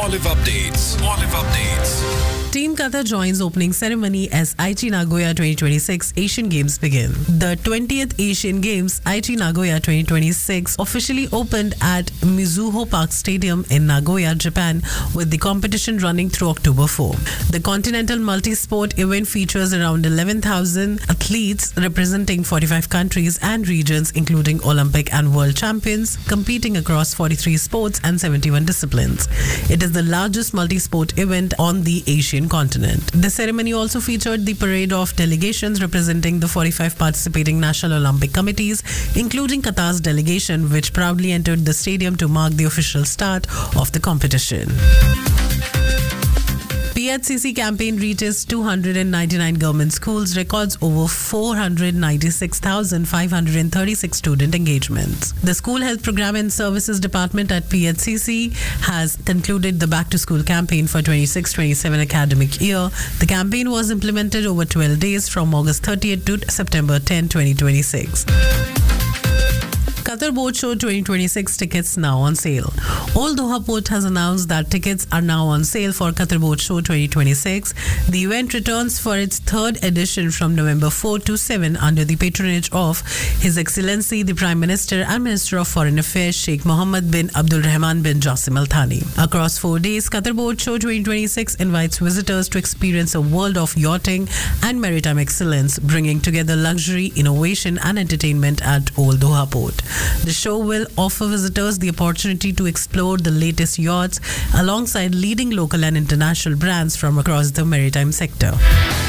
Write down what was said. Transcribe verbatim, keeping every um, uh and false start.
Olive Updates. Olive Updates. Team Qatar joins opening ceremony as Aichi Nagoya twenty twenty-six Asian Games begin. The twentieth Asian Games Aichi Nagoya twenty twenty-six officially opened at Mizuho Park Stadium in Nagoya, Japan, with the competition running through October fourth. The Continental Multi-Sport event features around eleven thousand athletes representing forty-five countries and regions, including Olympic and world champions, competing across forty-three sports and seventy-one disciplines. It is the largest multi-sport event on the Asian continent. The ceremony also featured the parade of delegations representing the forty-five participating National Olympic Committees, including Qatar's delegation, which proudly entered the stadium to mark the official start of the competition. P H C C campaign reaches two hundred ninety-nine government schools, records over four hundred ninety-six thousand five hundred thirty-six student engagements. The School Health Program and Services Department at P H C C has concluded the Back to School campaign for twenty-six twenty-seven academic year. The campaign was implemented over twelve days from August thirtieth to September tenth, twenty twenty-six. Qatar Boat Show twenty twenty-six tickets now on sale. Old Doha Port has announced that tickets are now on sale for Qatar Boat Show twenty twenty-six. The event returns for its third edition from November fourth to seventh under the patronage of His Excellency the Prime Minister and Minister of Foreign Affairs Sheikh Mohammed bin Abdul Rahman bin Jassim Al Thani. Across four days, Qatar Boat Show twenty twenty-six invites visitors to experience a world of yachting and maritime excellence, bringing together luxury, innovation and entertainment at Old Doha Port. The show will offer visitors the opportunity to explore the latest yachts alongside leading local and international brands from across the maritime sector.